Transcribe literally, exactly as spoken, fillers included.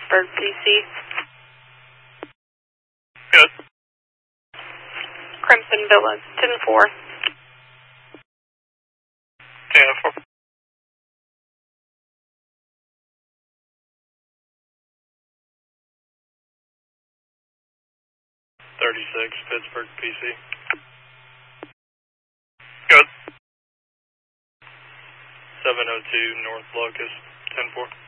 Pittsburgh, P C. Good. Crimson Villas, ten four. ten four. thirty-six, Pittsburgh, P C. Good. seven oh two, North Locust, ten four.